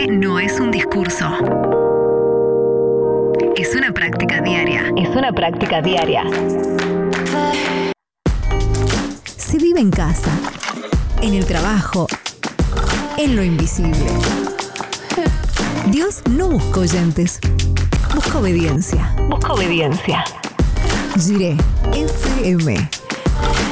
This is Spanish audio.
fe no es un discurso. Es una práctica diaria. Es una práctica diaria. Se vive en casa, en el trabajo, en lo invisible. Dios no busca oyentes, busca obediencia. Busca obediencia. Jiré FM.